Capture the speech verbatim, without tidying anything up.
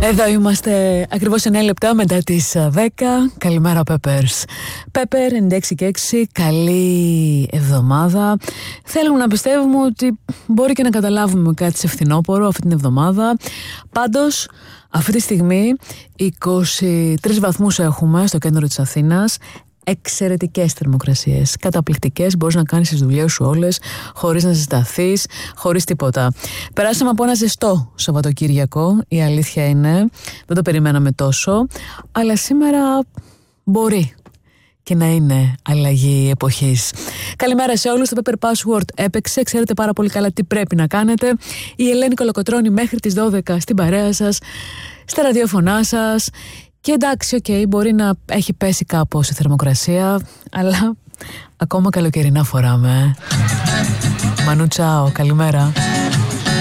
Εδώ είμαστε ακριβώς εννέα λεπτά μετά τις δέκα. Καλημέρα Peppers. Pepper ενενήντα έξι και έξι. Καλή εβδομάδα. Θέλουμε να πιστεύουμε ότι μπορεί και να καταλάβουμε κάτι σε φθινόπωρο αυτή την εβδομάδα. Πάντως αυτή τη στιγμή είκοσι τρεις βαθμούς έχουμε στο κέντρο της Αθήνας. Εξαιρετικές θερμοκρασίες, καταπληκτικές, μπορείς να κάνεις τις δουλειές σου όλες χωρίς να ζεσταθείς, χωρίς τίποτα. Περάσαμε από ένα ζεστό Σαββατοκύριακο, η αλήθεια είναι, δεν το περιμέναμε τόσο, αλλά σήμερα μπορεί και να είναι αλλαγή εποχής. Καλημέρα σε όλους, το Pepper Password έπαιξε, ξέρετε πάρα πολύ καλά τι πρέπει να κάνετε. Η Ελένη Κολοκοτρώνη μέχρι τις δώδεκα στην παρέα σας, στα ραδιοφωνά σας. Και εντάξει, οκ, okay, μπορεί να έχει πέσει κάπως η θερμοκρασία, αλλά ακόμα καλοκαιρινά φοράμε. Μανού τσάο, καλημέρα.